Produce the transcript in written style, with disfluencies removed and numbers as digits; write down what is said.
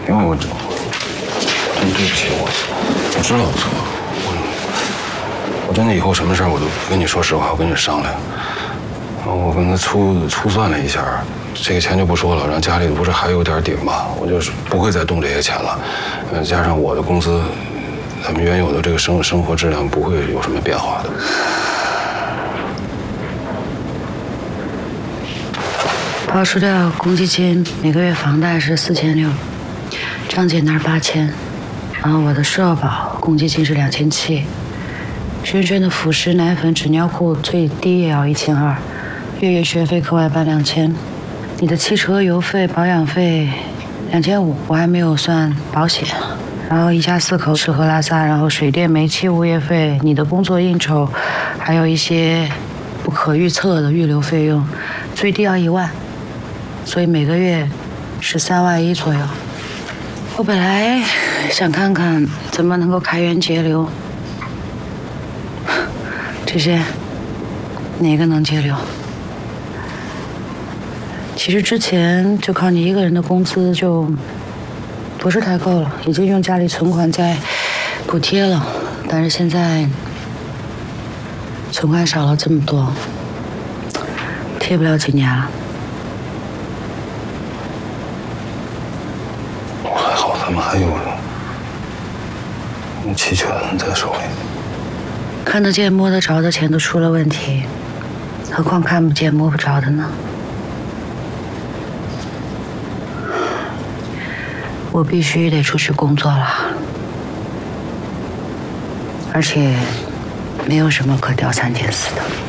因为我真对不起我知道我错，我真的以后什么事我都跟你说实话，我跟你商量。我跟他粗算了一下，这个钱就不说了，让家里不是还有点底吗？我就是不会再动这些钱了。加上我的工资，咱们原有的这个生活质量不会有什么变化的。 刨除掉公积金，每个月房贷是4600，张姐那儿8000，然后我的社保公积金是2700，萱萱的辅食、奶粉、纸尿裤最低也要1200，月学费课外班2000，你的汽车油费、保养费2500，我还没有算保险。然后一家4口吃喝拉撒，然后水电煤气物业费，你的工作应酬，还有一些不可预测的预留费用，最低要1万。所以每个月是3万1左右。我本来想看看怎么能够开源节流，这些哪个能节流？其实之前就靠你一个人的工资就不是太够了，已经用家里存款在补贴了，但是现在存款少了这么多，贴不了几年了。 他们还有期权在手里， 看得见摸得着的钱都出了问题，何况看不见摸不着的呢？我必须得出去工作了，而且没有什么可吊3天4的。